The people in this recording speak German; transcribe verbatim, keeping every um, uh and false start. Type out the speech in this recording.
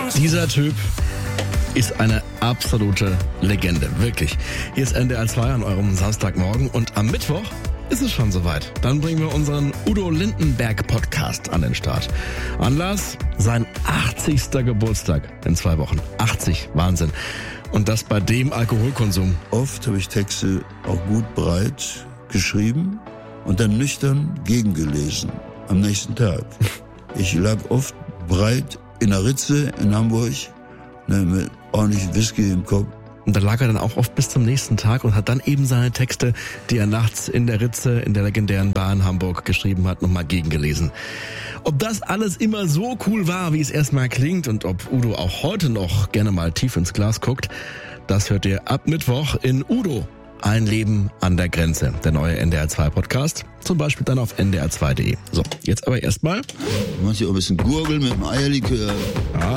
Dieser Typ ist eine absolute Legende, wirklich. Hier ist N D R zwei an eurem Samstagmorgen und am Mittwoch ist es schon soweit. Dann bringen wir unseren Udo Lindenberg Podcast an den Start. Anlass? Sein achtzigster Geburtstag in zwei Wochen. achtzig, Wahnsinn. Und das bei dem Alkoholkonsum. Oft habe ich Texte auch gut breit geschrieben und dann nüchtern gegengelesen am nächsten Tag. Ich lag oft breit in der Ritze in Hamburg, ne, mit ordentlich Whisky im Kopf. Und da lag er dann auch oft bis zum nächsten Tag und hat dann eben seine Texte, die er nachts in der Ritze in der legendären Bar in Hamburg geschrieben hat, nochmal gegengelesen. Ob das alles immer so cool war, wie es erstmal klingt und ob Udo auch heute noch gerne mal tief ins Glas guckt, das hört ihr ab Mittwoch in Udo. Ein Leben an der Grenze, der neue N D R zwei Podcast, zum Beispiel dann auf N D R zwei Punkt de. So, jetzt aber erstmal. Du machst ja auch ein bisschen Gurgeln mit dem Eierlikör. Ja.